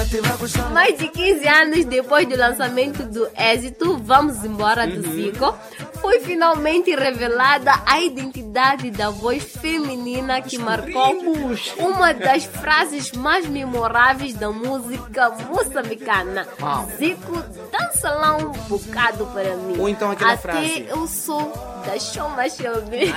Mais de 15 anos depois do lançamento do êxito Vamos Embora do Zico, foi finalmente revelada a identidade da voz feminina que marcou uma das frases mais memoráveis da música moçambicana. Zico, dança lá um bocado para mim. Ou então aquela Até frase. eu sou da Choma Chove.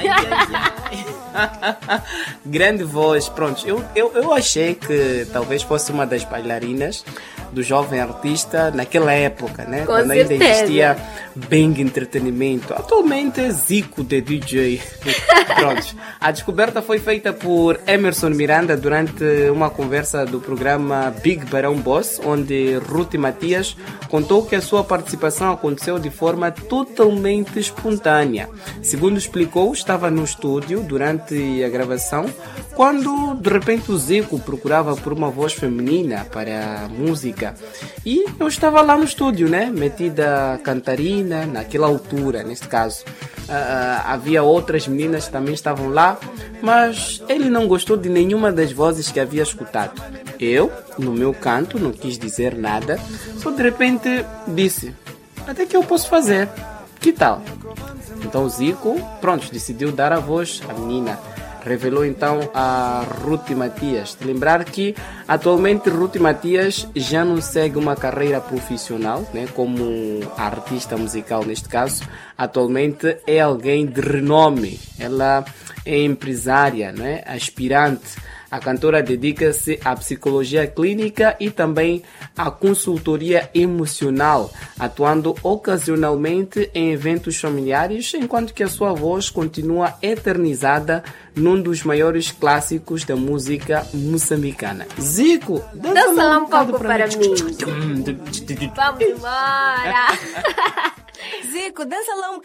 Grande voz, pronto. Eu achei que talvez fosse uma das bailarinas do jovem artista naquela época, né? Com Quando ainda certeza. existia Bang Entretenimento. Atualmente é Zico de DJ. Pronto. A descoberta foi feita por Emerson Miranda durante uma conversa do programa Big Barão Boss, onde Ruth Matias contou que a sua participação aconteceu de forma totalmente espontânea. Segundo explicou, estava no estúdio durante a gravação quando de repente o Zico procurava por uma voz feminina para a música e eu estava lá no estúdio, né, metida cantarina naquela altura, neste caso. Havia outras meninas que também estavam lá, mas ele não gostou de nenhuma das vozes que havia escutado. Eu, no meu canto, não quis dizer nada, só de repente disse: até que eu posso fazer, que tal? Então o Zico, pronto, decidiu dar a voz à menina. Revelou então a Ruth Matias. De lembrar que atualmente Ruth Matias já não segue uma carreira profissional, né, como artista musical neste caso. Atualmente é alguém de renome. Ela é empresária, né, aspirante. A cantora dedica-se à psicologia clínica e também à consultoria emocional, atuando ocasionalmente em eventos familiares, enquanto que a sua voz continua eternizada num dos maiores clássicos da música moçambicana. Zico, Dança lá um pouco para mim. mim. Vamos embora. Zico, dança lá um